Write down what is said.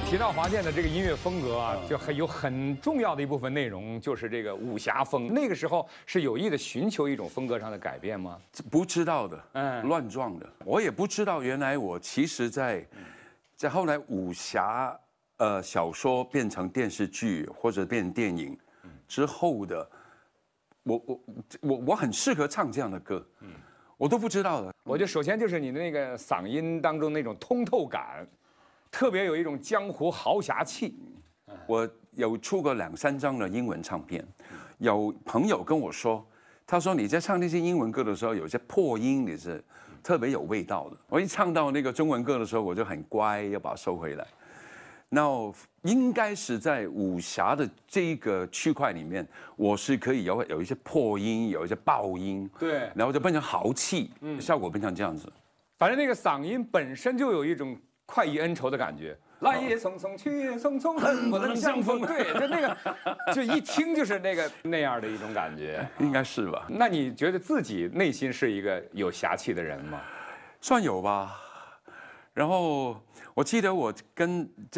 提到华健的这个音乐风格啊，就有很重要的一部分内容就是这个武侠风。那个时候是有意的寻求一种风格上的改变吗？ 不知道的，乱撞的。我也不知道，原来我其实在后来武侠小说变成电视剧或者变成电影之后的，我很适合唱这样的歌，我都不知道的。 我觉得首先就是你的那个嗓音当中那种通透感。特别有一种江湖豪侠气。 我有出过2、3张的英文唱片，有朋友跟我说，他说你在唱那些英文歌的时候，有些破音你是特别有味道的。我一唱到那个中文歌的时候，我就很乖，要把它收回来。那应该是在武侠的这个区块里面，我是可以有一些破音，有一些爆音， 对， 然后就变成豪气，效果变成这样子。 反正那个嗓音本身就有一种快意恩仇的感觉，来也匆匆，去也匆匆，恨不能相逢。对，就那个，就一听就是那样的一种感觉， 应该是吧？ 那你觉得自己内心是一个有侠气的人吗？ 算有吧。然后我记得我跟